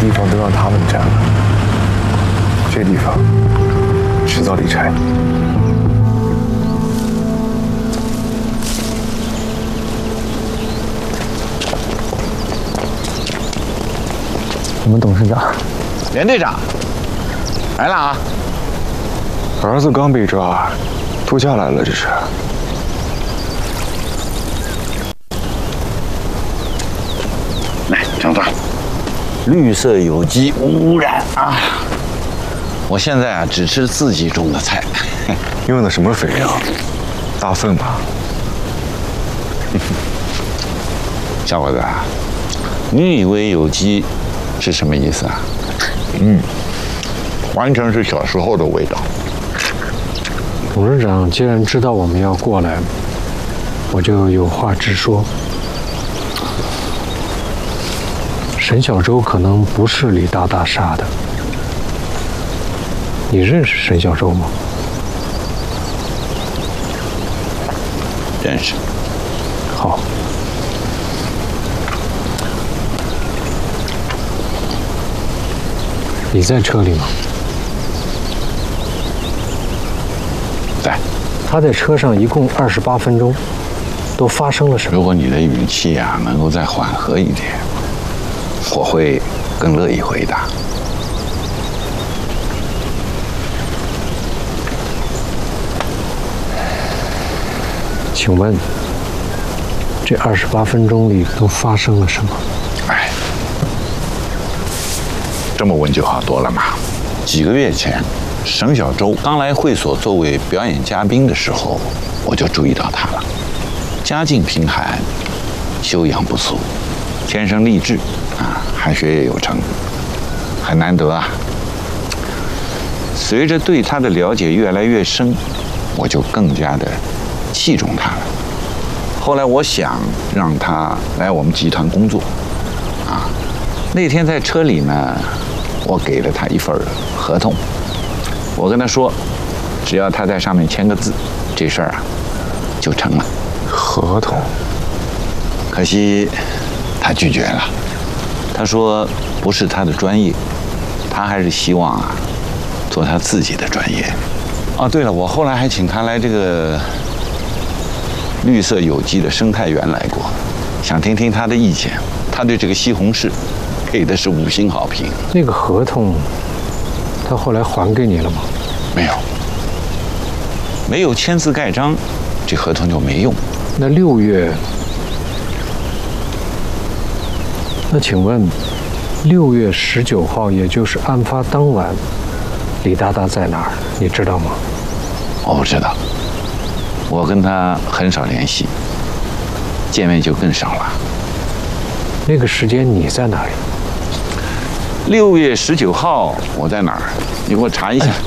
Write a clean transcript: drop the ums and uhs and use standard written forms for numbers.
地方都让他们占了，这地方迟早得拆。 我们董事长， 连队长，来了啊！ 儿子刚被抓，度假来了这是。 来，张大，绿色有机无污染啊！我现在啊，只吃自己种的菜。 用的什么肥料？大粪吧？ 小伙子，你以为有机是什么意思啊？完全是小时候的味道。 董事长既然知道我们要过来，我就有话直说。沈小舟可能不是李大大杀的，你认识沈小舟吗？ 认识。 好。你在车里吗？ 在。 他在车上一共28分钟，都发生了什么？ 如果你的语气啊能够再缓和一点，我会更乐意回答。 请问，这28分钟里都发生了什么？ 哎，这么问就好多了嘛。几个月前，沈小舟刚来会所作为表演嘉宾的时候，我就注意到他了。家境贫寒，修养不俗，天生丽质啊，还学业有成，很难得啊。随着对他的了解越来越深，我就更加的器重他了。后来我想让他来我们集团工作，啊，那天在车里呢，我给了他一份合同，我跟他说，只要他在上面签个字，这事儿啊就成了。 合同？ 可惜他拒绝了，他说不是他的专业，他还是希望啊做他自己的专业。哦，对了，我后来还请他来这个绿色有机的生态园来过，想听听他的意见。他对这个西红柿给的是5星好评。 那个合同，他后来还给你了吗？ 没有，没有签字盖章，这合同就没用。 那6月，那请问6月19号，也就是案发当晚，李大大在哪儿？你知道吗？ 我不知道，我跟他很少联系，见面就更少了。 那个时间你在哪里？ 6月19号我在哪儿？你给我查一下。